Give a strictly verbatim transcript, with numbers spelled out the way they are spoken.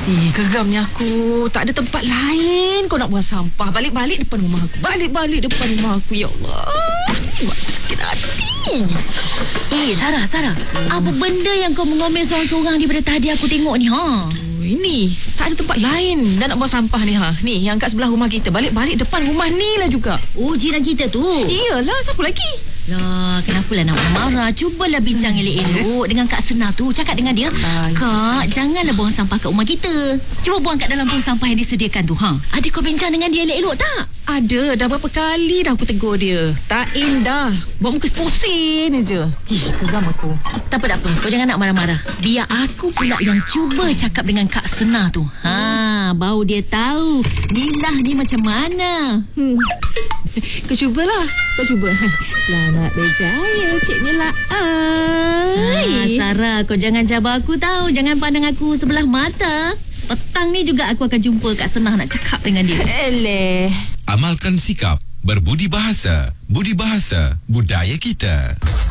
Eh, geramnya aku. Tak ada tempat lain kau nak buang sampah. Balik-balik depan rumah aku. Balik-balik depan rumah aku. Ya Allah. Sakit hati. Eh, Sarah, Sarah. Apa benda yang kau mengomel seorang-seorang daripada tadi aku tengok ni, ha? Oh, ini tak ada tempat lain dah nak buang sampah ni, ha. Ni yang kat sebelah rumah kita. Balik-balik depan rumah ni lah juga. Oh, jiran kita tu. Iyalah, siapa lagi? Lah, kenapalah nak marah? Cubalah bincang elok-elok dengan Kak Sena tu. Cakap dengan dia, Baik. Kak, janganlah buang sampah kat rumah kita. Cuba buang kat dalam tong sampah yang disediakan tu, ha? Ada kau bincang dengan dia elok-elok tak? Ada, dah berapa kali dah aku tegur dia. Tak indah. Buat muka seposin je. Ih, geram aku. Tak apa, tak apa. Kau jangan nak marah-marah. Biar aku pula yang cuba cakap dengan Kak Sena tu. Ha, baru dia tahu Milah ni macam mana. Hmm. Kau cubalah. Kau cuba. Selamat berjaya, Cik Nila. Ah, Sarah, kau jangan cabar aku tahu. Jangan pandang aku sebelah mata. Petang ni juga aku akan jumpa Kak Sena nak cakap dengan dia. Eleh. Amalkan sikap berbudi bahasa. Budi bahasa budaya kita.